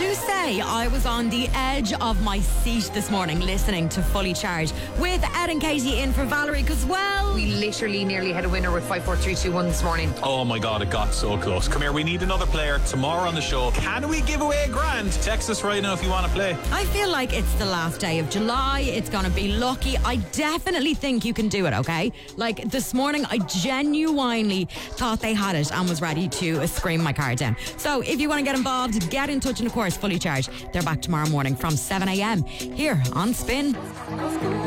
do say I was on the edge of my seat this morning listening to Fully Charged with Ed and Katie in for Valerie, because, well, We literally nearly had a winner with 5, 4, 3, 2, 1 this morning. Oh my God, it got so close. Come here, we need another player tomorrow on the show. Can we give away a grand? Text us right now if you want to play. I feel like it's the last day of July. It's going to be lucky. I definitely think you can do it, okay? Like this morning, I genuinely thought they had it and was ready to scream my car down. So if you want to get involved, get in touch, and of course, Fully Charged. They're back tomorrow morning from 7 a.m. here on Spin.